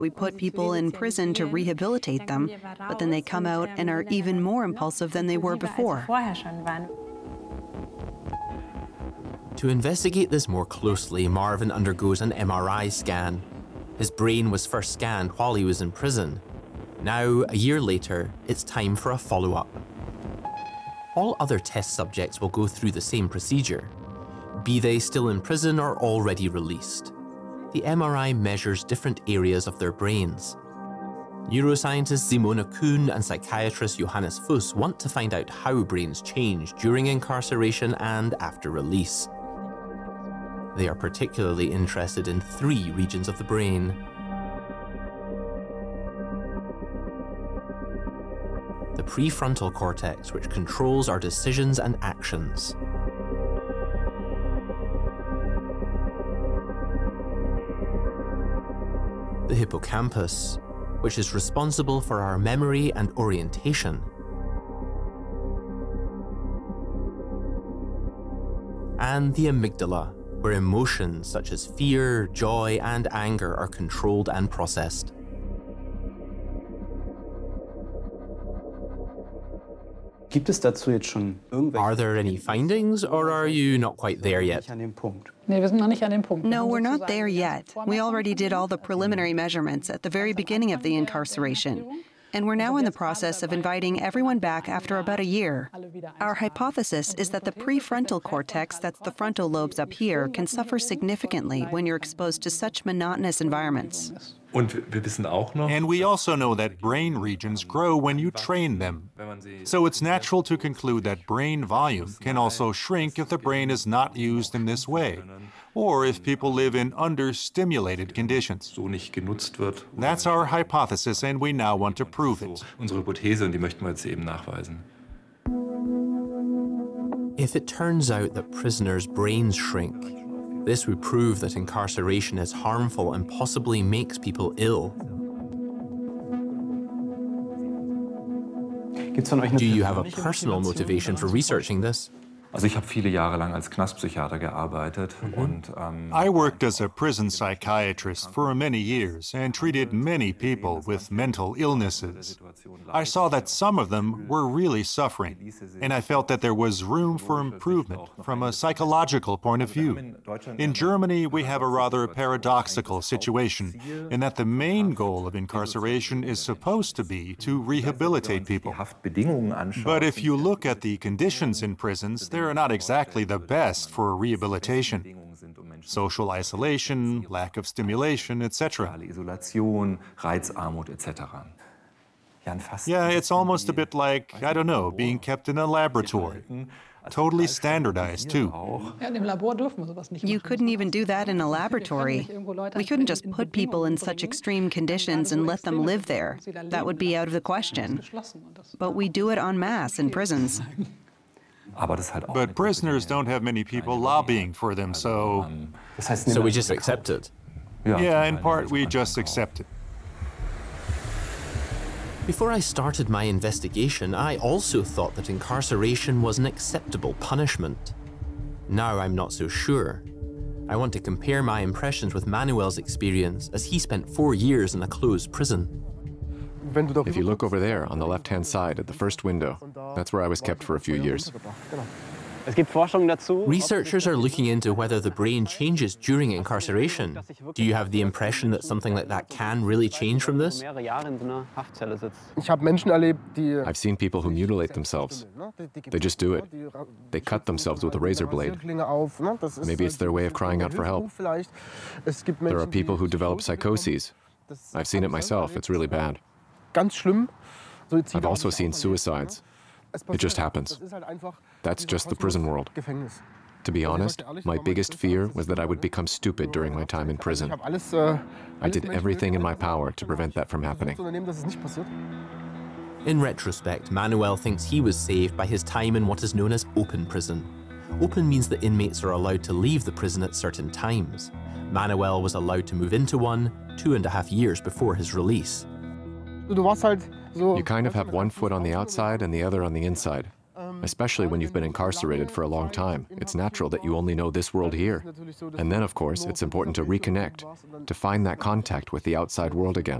We put people in prison to rehabilitate them, but then they come out and are even more impulsive than they were before. To investigate this more closely, Marvin undergoes an MRI scan. His brain was first scanned while he was in prison. Now, a year later, it's time for a follow-up. All other test subjects will go through the same procedure, be they still in prison or already released. The MRI measures different areas of their brains. Neuroscientist Simone Kuhn and psychiatrist Johannes Fuss want to find out how brains change during incarceration and after release. They are particularly interested in 3 regions of the brain. The prefrontal cortex, which controls our decisions and actions. The hippocampus, which is responsible for our memory and orientation. And the amygdala, where emotions such as fear, joy, and anger are controlled and processed. Are there any findings, or are you not quite there yet? No, we're not there yet. We already did all the preliminary measurements at the very beginning of the incarceration. And we're now in the process of inviting everyone back after about a year. Our hypothesis is that the prefrontal cortex, that's the frontal lobes up here, can suffer significantly when you're exposed to such monotonous environments. And we also know that brain regions grow when you train them. So it's natural to conclude that brain volume can also shrink if the brain is not used in this way, or if people live in understimulated conditions. That's our hypothesis, and we now want to prove it. If it turns out that prisoners' brains shrink, this would prove that incarceration is harmful and possibly makes people ill. Do you have a personal motivation for researching this? Also ich habe viele Jahre lang als Knastpsychiater gearbeitet und I worked as a prison psychiatrist for many years and treated many people with mental illnesses. I saw that some of them were really suffering, and I felt that there was room for improvement from a psychological point of view. In Germany, we have a rather paradoxical situation in that the main goal of incarceration is supposed to be to rehabilitate people. But if you look at the conditions in prisons, they're not exactly the best for rehabilitation. Social isolation, lack of stimulation, etc. Yeah, it's almost a bit like, I don't know, being kept in a laboratory. Totally standardized, too. You couldn't even do that in a laboratory. We couldn't just put people in such extreme conditions and let them live there. That would be out of the question. But we do it en masse in prisons. But prisoners don't have many people lobbying for them, so... So we just accept it? Yeah, in part we just accept it. Before I started my investigation, I also thought that incarceration was an acceptable punishment. Now I'm not so sure. I want to compare my impressions with Manuel's experience, as he spent 4 years in a closed prison. If you look over there on the left-hand side at the first window, that's where I was kept for a few years. Researchers are looking into whether the brain changes during incarceration. Do you have the impression that something like that can really change from this? I've seen people who mutilate themselves. They just do it. They cut themselves with a razor blade. Maybe it's their way of crying out for help. There are people who develop psychoses. I've seen it myself. It's really bad. I've also seen suicides. It just happens. That's just the prison world. To be honest, my biggest fear was that I would become stupid during my time in prison. I did everything in my power to prevent that from happening. In retrospect, Manuel thinks he was saved by his time in what is known as open prison. Open means that inmates are allowed to leave the prison at certain times. Manuel was allowed to move into one 2.5 years before his release. You kind of have one foot on the outside and the other on the inside. especially when you've been incarcerated for a long time. It's natural that you only know this world here. And then, of course, it's important to reconnect, to find that contact with the outside world again.